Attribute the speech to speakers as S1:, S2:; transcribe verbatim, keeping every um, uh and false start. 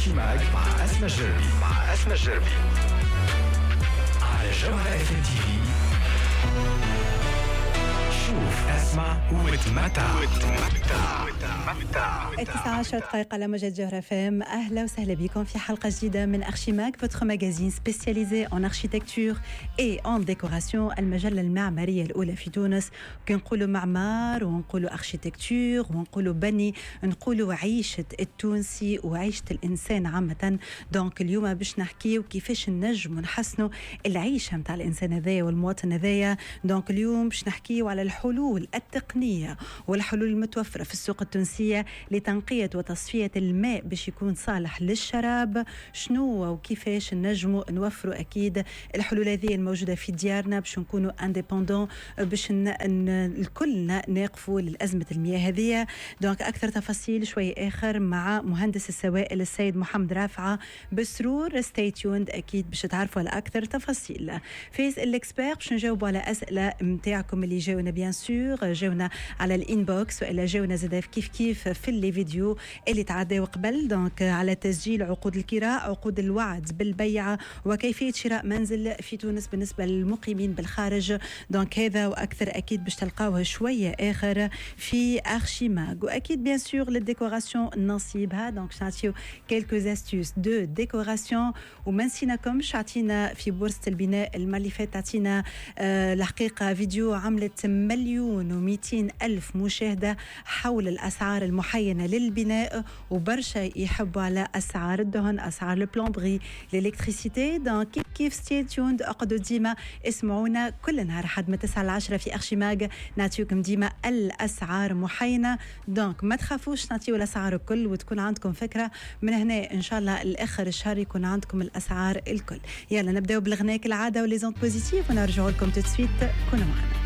S1: أرشيماغ مع أسماء الجربي مع أسماء الجربي على جوهرة اف ام تي في. شوف اسمع وتمتع وتمتع
S2: التاسعة عشر دقائق على موجة جوهرة اف ام. أهلا وسهلا بكم في حلقة جديدة من أرشيماغ, votre magazine spécialisé en architecture et en décoration, المجلة المعمارية الأولى في تونس. كنقولوا معمار ونقولوا أرشيتكتور ونقولوا بني, نقولوا عيشة التونسي وعيشة الإنسان عامة. دونك اليوم باش نحكيو كيفاش ننجم ونحسنوا العيشة متاع الإنسان هذايا والمواطن هذايا. دونك اليوم باش نحكيو على الحلول التقنية والحلول المتوفرة في السوق التونسية لتنقية وتصفية الماء باش يكون صالح للشراب. شنو وكيفاش نجموا نوفروا أكيد الحلول هذه الموجودة في ديارنا باش نكونوا انديبندون, باش ن... ن... الكلنا نقفوا للأزمة المياه هذه. دونك أكثر تفاصيل شوي آخر مع مهندس السوائل السيد محمد رافعة بسرور. stay tuned أكيد باش تعرفوا على أكثر تفاصيل. فيس الإكسبير باش نجاوبوا على أسئلة متاعكم اللي جاونا بيان سور, جاونا على الإنبوكس وإلا جاونا زاد كيف كيف في اللي فيديو اللي تعداو قبل. دونك على تسجيل عقود الكراء, عقود الوعد بالبيعة, وكيفية شراء منزل في تونس بالنسبة للمقيمين بالخارج. دونك هذا وأكثر أكيد باش تلقاوها شوية آخر في أرشيماغ. وأكيد بيان سور للديكوراسيون نصيبها. دونك شنعطيو كيلكوز أستيوس دو ديكوراسيون. وما نسيناكمش عطينا في بورصة البناء المرة اللي فاتت عطينا آه الحقيقة فيديو عملت مليون ومئتين ألف مشاهدة حول الأسعار المحينة للبناء, وبرشا يحبوا على أسعار الدهن, أسعار البلومبري, الإلكتريسيتي. دونك كيف كيف ستي تيوند, أقعدوا ديما اسمعونا كل نهار حد من تسعة لعشرة في أرشيماغ, نعطيوكم ديما الأسعار محينة. دونك ما تخافوش, نعطيو الأسعار الكل وتكون عندكم فكرة من هنا إن شاء الله الآخر الشهر يكون عندكم الأسعار الكل. يلا نبدأ بالغناء كالعادة وليزونت بوزيتيف ونرجع لكم تسويت. كونوا معنا.